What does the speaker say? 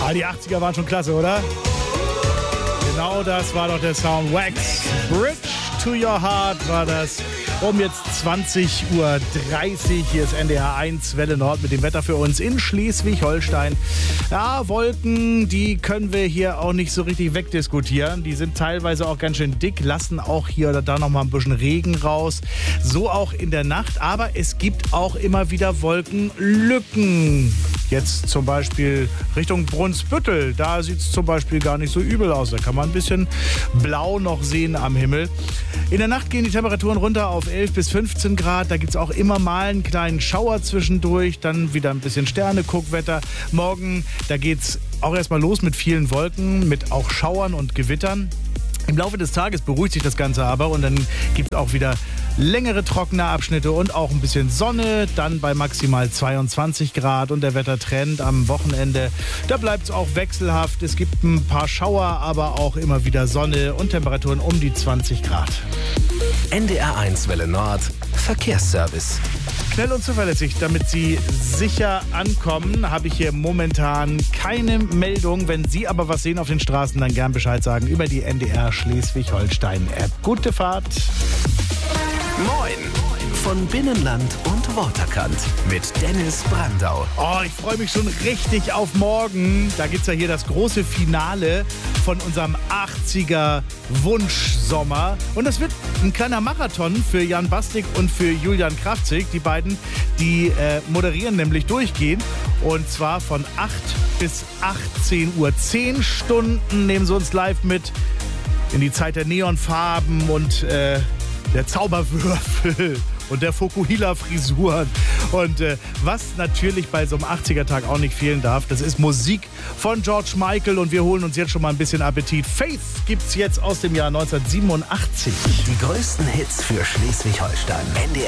Ah, die 80er waren schon klasse, oder? Genau das war doch der Sound. Wax, Bridge to Your Heart war das. Um jetzt 20:30 Uhr. Hier ist NDR 1 Welle Nord mit dem Wetter für uns in Schleswig-Holstein. Ja, Wolken, die können wir hier auch nicht so richtig wegdiskutieren. Die sind teilweise auch ganz schön dick, lassen auch hier oder da noch mal ein bisschen Regen raus. So auch in der Nacht. Aber es gibt auch immer wieder Wolkenlücken. Jetzt zum Beispiel Richtung Brunsbüttel. Da sieht es zum Beispiel gar nicht so übel aus. Da kann man ein bisschen blau noch sehen am Himmel. In der Nacht gehen die Temperaturen runter auf 11 bis 15 Grad. Da gibt es auch immer mal einen kleinen Schauer zwischendurch. Dann wieder ein bisschen Sterne-Guckwetter. Morgen, da geht es auch erstmal los mit vielen Wolken, mit auch Schauern und Gewittern. Im Laufe des Tages beruhigt sich das Ganze aber und dann gibt es auch wieder längere trockene Abschnitte und auch ein bisschen Sonne, dann bei maximal 22 Grad und der Wettertrend am Wochenende, da bleibt es auch wechselhaft. Es gibt ein paar Schauer, aber auch immer wieder Sonne und Temperaturen um die 20 Grad. NDR 1 Welle Nord, Verkehrsservice. Schnell und zuverlässig, damit Sie sicher ankommen, habe ich hier momentan keine Meldung. Wenn Sie aber was sehen auf den Straßen, dann gern Bescheid sagen über die NDR Schleswig-Holstein-App. Gute Fahrt. Moin von Binnenland und Waterkant mit Dennis Brandau. Oh, ich freue mich schon richtig auf morgen. Da gibt es ja hier das große Finale von unserem 80er Wunschsommer. Und das wird ein kleiner Marathon für Jan Bastik und für Julian Kraftzig. Die beiden, die moderieren nämlich durchgehend. Und zwar von 8 bis 18 Uhr. 10 Stunden nehmen sie uns live mit in die Zeit der Neonfarben und der Zauberwürfel und der Fokuhila-Frisuren. Und was natürlich bei so einem 80er-Tag auch nicht fehlen darf, das ist Musik von George Michael. Und wir holen uns jetzt schon mal ein bisschen Appetit. Faith gibt's jetzt aus dem Jahr 1987. Die größten Hits für Schleswig-Holstein. NDR